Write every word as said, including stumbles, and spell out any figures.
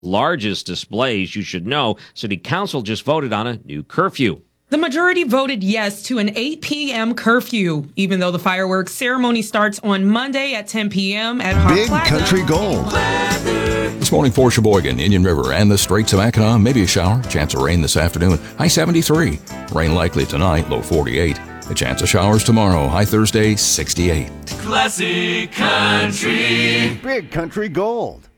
largest displays. You should know City Council just voted on a new curfew. The majority voted yes to an eight p.m. curfew, even though the fireworks ceremony starts on Monday at ten p.m. at Hart Big Plaza. Country Gold. This morning for Sheboygan, Indian River, and the Straits of Mackinac. Maybe a shower. Chance of rain this afternoon. High seventy-three. Rain likely tonight. Low forty-eight. A chance of showers tomorrow. High Thursday, sixty-eight. Classic Country. Big Country Gold.